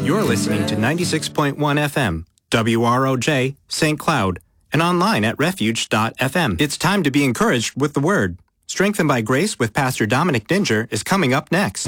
You're listening to 96.1 FM, WROJ, St. Cloud, and online at refuge.fm. It's time to be encouraged with the Word. Strengthened by Grace with Pastor Dominic Dinger is coming up next.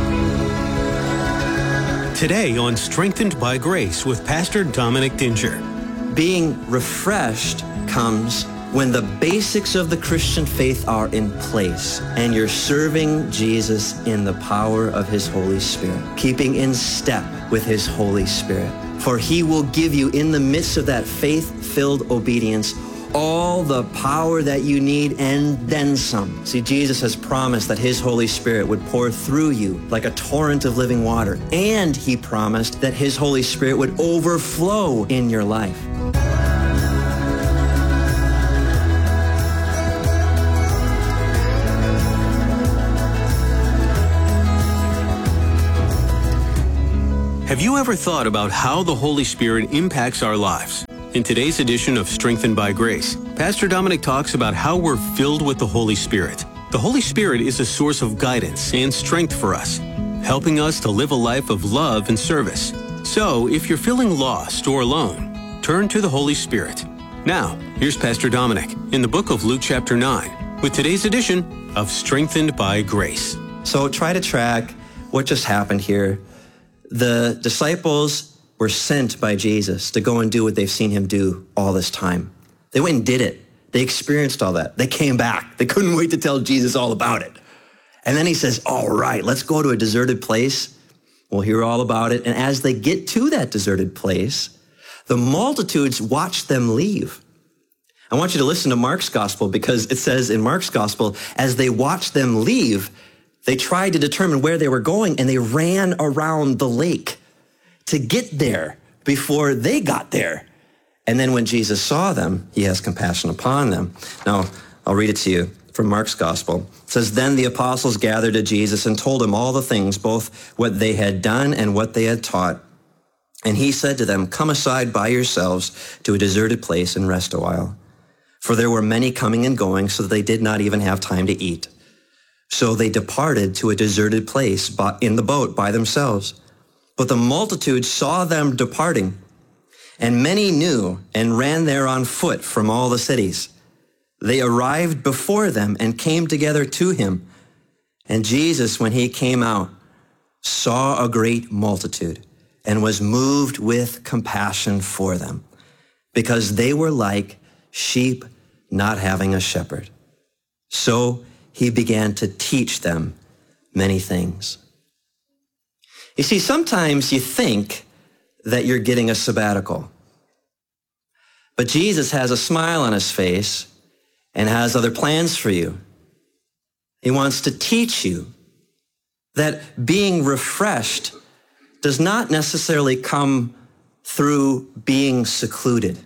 Today on Strengthened by Grace with Pastor Dominic Dinger. Being refreshed comes when the basics of the Christian faith are in place and you're serving Jesus in the power of His Holy Spirit, keeping in step with His Holy Spirit. For He will give you, in the midst of that faith-filled obedience, all the power that you need and then some. See, Jesus has promised that His Holy Spirit would pour through you like a torrent of living water. And He promised that His Holy Spirit would overflow in your life. Have you ever thought about how the Holy Spirit impacts our lives? In today's edition of Strengthened by Grace, Pastor Dominic talks about how we're filled with the Holy Spirit. The Holy Spirit is a source of guidance and strength for us, helping us to live a life of love and service. So, if you're feeling lost or alone, turn to the Holy Spirit. Now, here's Pastor Dominic in the book of Luke chapter 9 with today's edition of Strengthened by Grace. So try to track what just happened here. The disciples were sent by Jesus to go and do what they've seen Him do all this time. They went and did it. They experienced all that. They came back. They couldn't wait to tell Jesus all about it. And then He says, all right, let's go to a deserted place. We'll hear all about it. And as they get to that deserted place, the multitudes watch them leave. I want you to listen to Mark's gospel, because it says in Mark's gospel, as they watched them leave, they tried to determine where they were going, and they ran around the lake to get there before they got there. And then when Jesus saw them, He has compassion upon them. Now, I'll read it to you from Mark's gospel. It says, then the apostles gathered to Jesus and told Him all the things, both what they had done and what they had taught. And He said to them, come aside by yourselves to a deserted place and rest a while. For there were many coming and going, so that they did not even have time to eat. So they departed to a deserted place in the boat by themselves. But the multitude saw them departing, and many knew and ran there on foot from all the cities. They arrived before them and came together to Him. And Jesus, when He came out, saw a great multitude and was moved with compassion for them, because they were like sheep not having a shepherd. So He began to teach them many things. You see, sometimes you think that you're getting a sabbatical, but Jesus has a smile on His face and has other plans for you. He wants to teach you that being refreshed does not necessarily come through being secluded.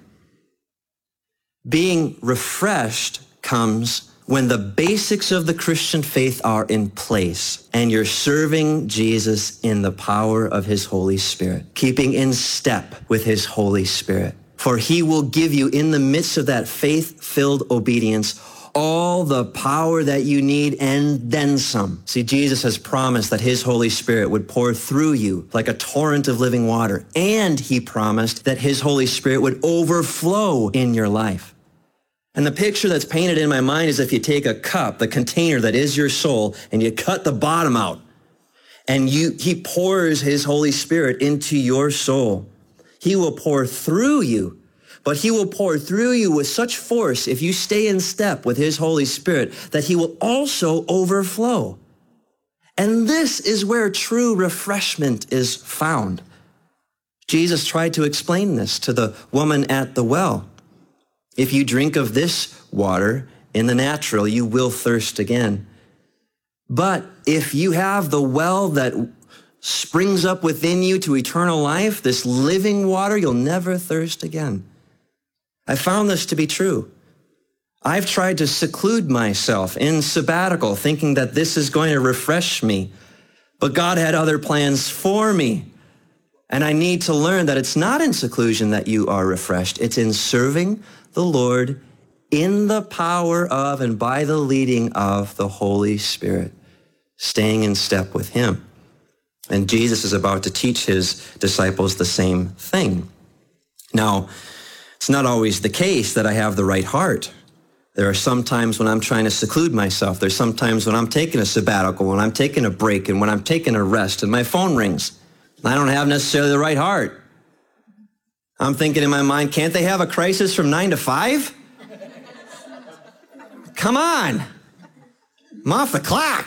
Being refreshed comes when the basics of the Christian faith are in place and you're serving Jesus in the power of His Holy Spirit, keeping in step with His Holy Spirit. For He will give you, in the midst of that faith-filled obedience, all the power that you need and then some. See, Jesus has promised that His Holy Spirit would pour through you like a torrent of living water. And He promised that His Holy Spirit would overflow in your life. And the picture that's painted in my mind is if you take a cup, the container that is your soul, and you cut the bottom out, and He pours His Holy Spirit into your soul. He will pour through you, but He will pour through you with such force if you stay in step with His Holy Spirit that He will also overflow. And this is where true refreshment is found. Jesus tried to explain this to the woman at the well. If you drink of this water in the natural, you will thirst again. But if you have the well that springs up within you to eternal life, this living water, you'll never thirst again. I found this to be true. I've tried to seclude myself in sabbatical, thinking that this is going to refresh me. But God had other plans for me. And I need to learn that it's not in seclusion that you are refreshed. It's in serving the Lord in the power of and by the leading of the Holy Spirit, staying in step with Him. And Jesus is about to teach his disciples the same thing. Now, it's not always the case that I have the right heart. There are some times when I'm trying to seclude myself. There's some times when I'm taking a sabbatical, when I'm taking a break, and when I'm taking a rest, and my phone rings. I don't have necessarily the right heart. I'm thinking in my mind, can't they have a crisis from 9 to 5? Come on. I'm off the clock.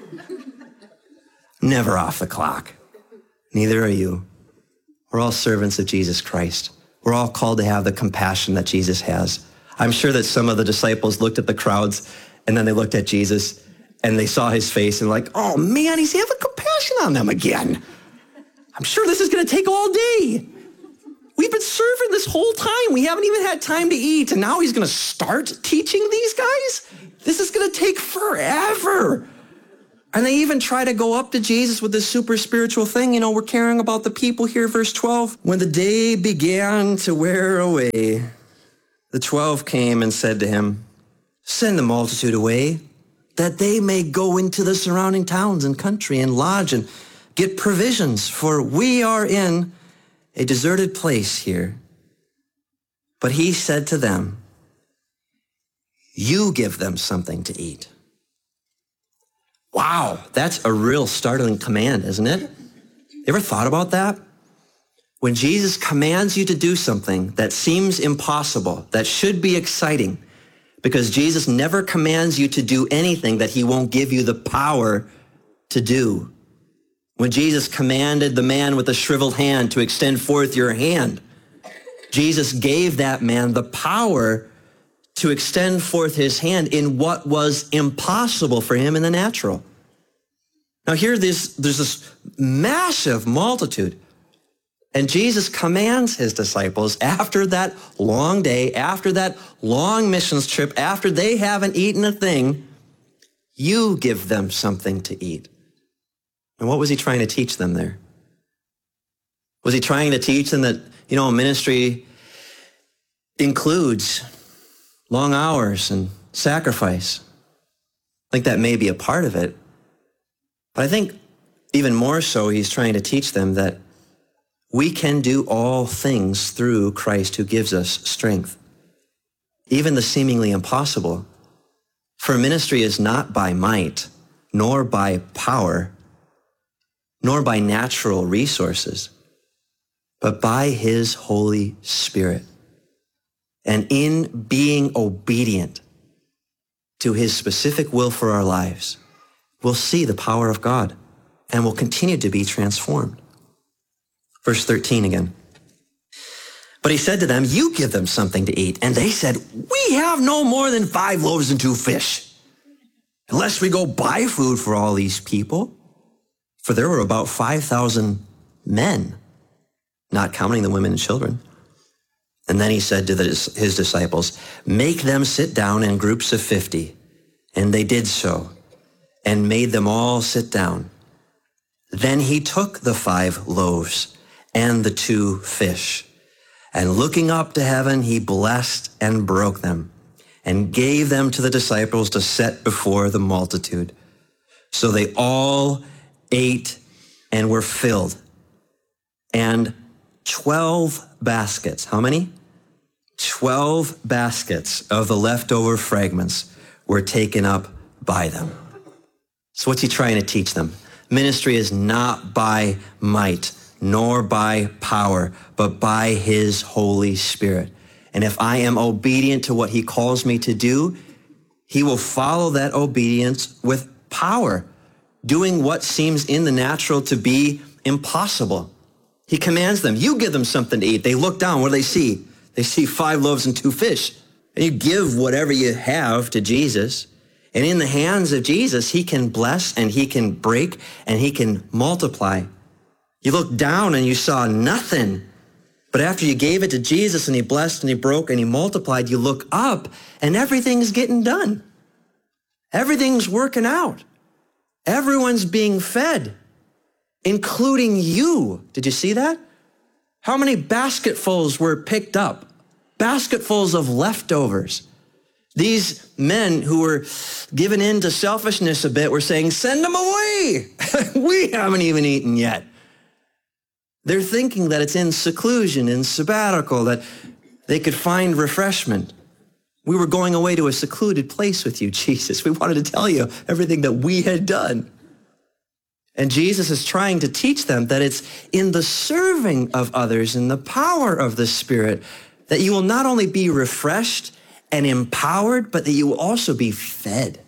Never off the clock. Neither are you. We're all servants of Jesus Christ. We're all called to have the compassion that Jesus has. I'm sure that some of the disciples looked at the crowds and then they looked at Jesus and they saw his face and like, oh man, he's having compassion on them again. I'm sure this is going to take all day. We've been serving this whole time. We haven't even had time to eat. And now he's going to start teaching these guys? This is going to take forever. And they even try to go up to Jesus with this super spiritual thing. You know, we're caring about the people here, verse 12. When the day began to wear away, the 12 came and said to him, send the multitude away, that they may go into the surrounding towns and country and lodge and get provisions, for we are in a deserted place here. But he said to them, you give them something to eat. Wow, that's a real startling command, isn't it? You ever thought about that? When Jesus commands you to do something that seems impossible, that should be exciting, because Jesus never commands you to do anything that he won't give you the power to do. When Jesus commanded the man with the shriveled hand to extend forth your hand, Jesus gave that man the power to extend forth his hand in what was impossible for him in the natural. Now here there's this massive multitude, and Jesus commands his disciples after that long day, after that long missions trip, after they haven't eaten a thing, you give them something to eat. And what was he trying to teach them there? Was he trying to teach them that, ministry includes long hours and sacrifice? I think that may be a part of it. But I think even more so, he's trying to teach them that we can do all things through Christ who gives us strength, even the seemingly impossible. For ministry is not by might, nor by power, nor by natural resources, but by his Holy Spirit. And in being obedient to his specific will for our lives, we'll see the power of God and will continue to be transformed. Verse 13 again. But he said to them, you give them something to eat. And they said, we have no more than 5 loaves and 2 fish, unless we go buy food for all these people. For there were about 5,000 men, not counting the women and children. And then he said to his disciples, make them sit down in groups of 50. And they did so, and made them all sit down. Then he took the 5 loaves and the 2 fish, and looking up to heaven, he blessed and broke them, and gave them to the disciples to set before the multitude. So they all ate and were filled. And 12 baskets, how many? 12 baskets of the leftover fragments were taken up by them. So what's he trying to teach them? Ministry is not by might, nor by power, but by his Holy Spirit. And if I am obedient to what he calls me to do, he will follow that obedience with power, doing what seems in the natural to be impossible. He commands them, you give them something to eat. They look down, what do they see? They see 5 loaves and 2 fish. And you give whatever you have to Jesus. And in the hands of Jesus, he can bless and he can break and he can multiply. You look down and you saw nothing. But after you gave it to Jesus and he blessed and he broke and he multiplied, you look up and everything's getting done. Everything's working out. Everyone's being fed, including you. Did you see that? How many basketfuls were picked up? Basketfuls of leftovers. These men who were given in to selfishness a bit were saying, send them away. we haven't even eaten yet. They're thinking that it's in seclusion, in sabbatical, that they could find refreshment. We were going away to a secluded place with you, Jesus. We wanted to tell you everything that we had done. And Jesus is trying to teach them that it's in the serving of others, in the power of the Spirit, that you will not only be refreshed and empowered, but that you will also be fed.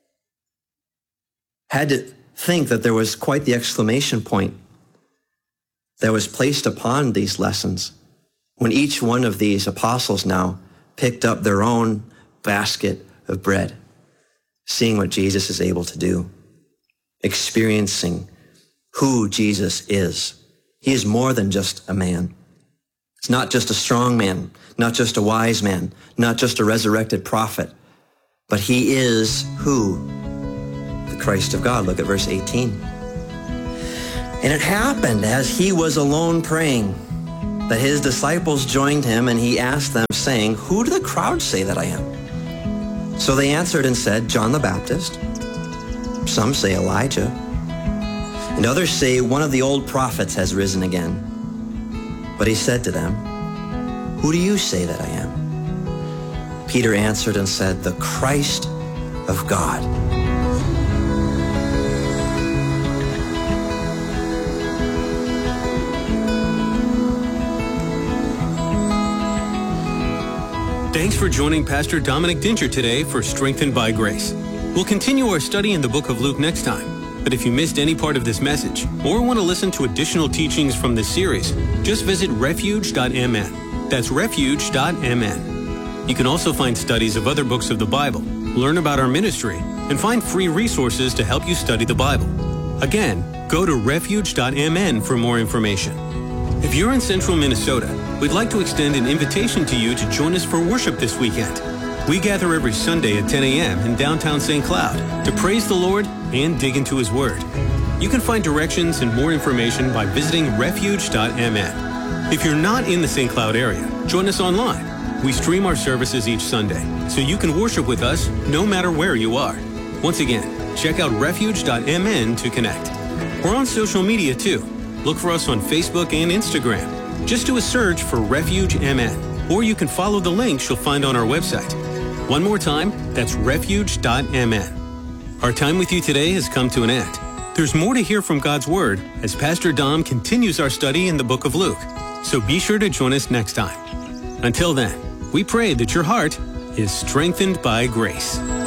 Had to think that there was quite the exclamation point that was placed upon these lessons when each one of these apostles now picked up their own basket of bread, seeing what Jesus is able to do, experiencing who Jesus is. He is more than just a man. It's not just a strong man, not just a wise man, not just a resurrected prophet, but he is who? The Christ of God. Look at verse 18. And it happened as he was alone praying that his disciples joined him, and he asked them, saying, who do the crowd say that I am? So they answered and said, John the Baptist. Some say Elijah. And others say one of the old prophets has risen again. But he said to them, who do you say that I am? Peter answered and said, the Christ of God. Thanks for joining Pastor Dominic Dinger today for Strengthened by Grace. We'll continue our study in the book of Luke next time. But if you missed any part of this message or want to listen to additional teachings from this series, just visit refuge.mn. That's refuge.mn. You can also find studies of other books of the Bible, learn about our ministry, and find free resources to help you study the Bible. Again, go to refuge.mn for more information. If you're in central Minnesota, we'd like to extend an invitation to you to join us for worship this weekend. We gather every Sunday at 10 a.m. in downtown St. Cloud to praise the Lord and dig into His Word. You can find directions and more information by visiting refuge.mn. If you're not in the St. Cloud area, join us online. We stream our services each Sunday, so you can worship with us no matter where you are. Once again, check out refuge.mn to connect. We're on social media too. Look for us on Facebook and Instagram. Just do a search for Refuge MN, or you can follow the links you'll find on our website. One more time, that's refuge.mn. Our time with you today has come to an end. There's more to hear from God's Word as Pastor Dom continues our study in the book of Luke. So be sure to join us next time. Until then, we pray that your heart is strengthened by grace.